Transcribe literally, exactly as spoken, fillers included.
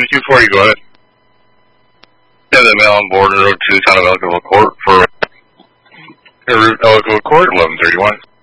two forty, go ahead. Yeah, the mail on board road to the town of Ellicottville Court for Ellicottville Court, eleven thirty-one.